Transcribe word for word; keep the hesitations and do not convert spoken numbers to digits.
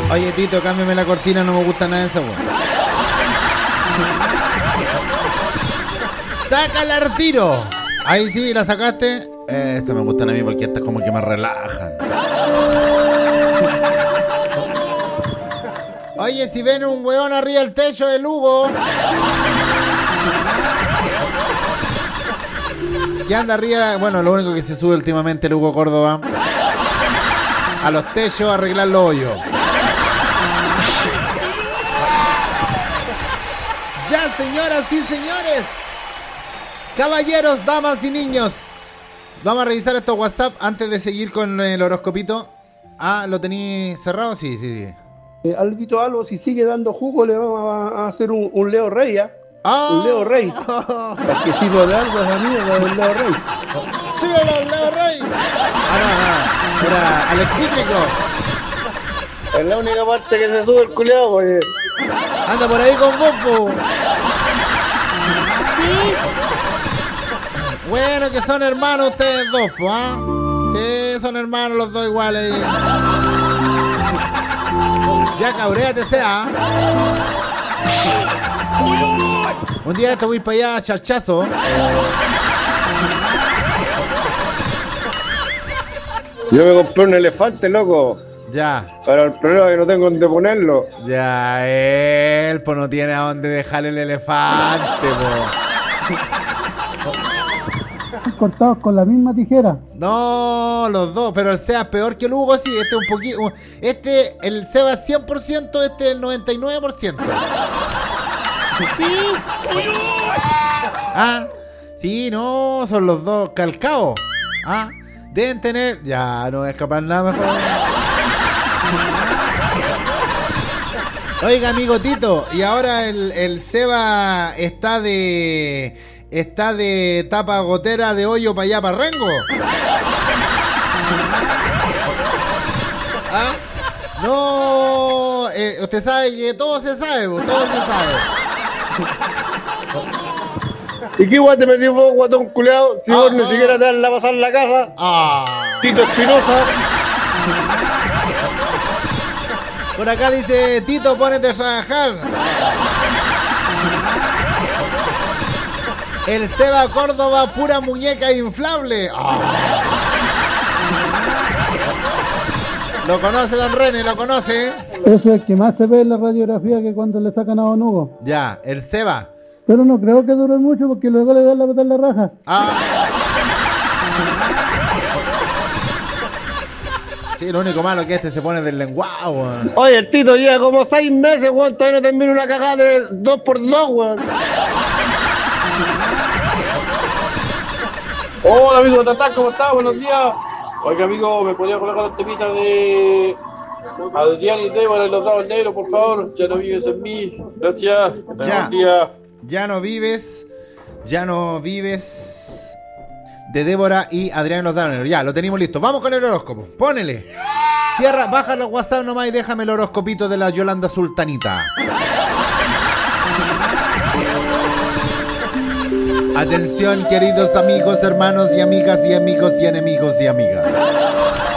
Oye, Tito, cámbiame la cortina, no me gusta nada de eso, weón. ¡Sácala al tiro! Ahí sí, la sacaste. Eh, Estas me gustan a mí porque estas como que me relajan. Oye, si ven un weón arriba del techo del Hugo, que anda arriba, bueno, lo único que se sube últimamente el Hugo Córdoba, a los techos a arreglar los hoyos. Ya, señoras y señores, caballeros, damas y niños, vamos a revisar estos WhatsApp antes de seguir con el horoscopito. Ah, ¿lo tení cerrado? Sí, sí, sí. Eh, Albito Albo, si sigue dando jugo, le vamos a, a hacer un, un Leo Rey, ¿eh? ¡Oh! Un Leo Rey. Para que sirva de algo esa mierda del Leo Rey. ¡Sí, el Leo Rey! Ah, no, no, era Alexítrico. Es la única parte que se sube el culiao, oye. Anda por ahí con vos, po. Bueno, que son hermanos ustedes dos, po, ¿ah? Sí, son hermanos los dos iguales. Ya cabréate sea. Un día te voy para allá a charchazo. Yo me compré un elefante, loco. Ya. Pero el problema es que no tengo dónde ponerlo. Ya, él, pues no tiene a dónde dejar el elefante, po. Cortados con la misma tijera. No, los dos, pero el Seba es peor que el Hugo, sí, este un poquito. Este, el Seba es cien por ciento, este es el noventa y nueve por ciento. Ah, sí, no, son los dos calcados. Ah, deben tener. Ya, no voy a escapar nada mejor. Oiga, amigo Tito, y ahora el, el Seba está de. Está de tapa gotera de hoyo para allá, para Rengo. ¿Ah? No, eh, usted sabe que todo se sabe, todo se sabe. ¿Y qué guay te metí vos, guatón culeado? Si ah, vos ni ah. siquiera te dan la pasar en la casa. Ah. Tito Espinosa. Por acá dice, Tito, ponete a trabajar. El Seba Córdoba, pura muñeca inflable. Oh. Lo conoce, don René, lo conoce. Ese es el que más se ve en la radiografía que cuando le sacan a Don Hugo. Ya, el Seba. Pero no creo que dure mucho porque luego le dan la pata en la raja. Ah. Sí, lo único malo es que este se pone del lenguado, weón. Oye, el Tito lleva como seis meses, weón. Todavía no termina una cagada de dos por dos, weón. Hola amigo de Tatán, ¿cómo estás? Buenos días. Oiga amigo, ¿me podría colocar la temita de Adrián y Débora en los dados negros, por favor? Ya no vives en mí. Gracias. Que tengas Ya. buen día. Ya no vives, ya no vives. De Débora y Adrián en los dados negros. Ya, lo tenemos listo. Vamos con el horóscopo. Pónele. Cierra, baja los WhatsApp nomás y déjame el horoscopito de la Yolanda Sultanita. Atención, queridos amigos, hermanos y amigas y amigos y enemigos y amigas.